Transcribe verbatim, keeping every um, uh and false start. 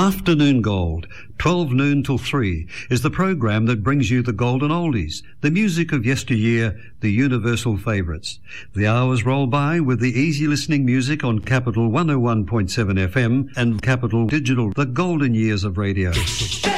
Afternoon Gold, twelve noon till three, is the program that brings you the golden oldies, the music of yesteryear, the universal favourites. The hours roll by with the easy listening music on Capital one oh one point seven F M and Capital Digital, the golden years of radio.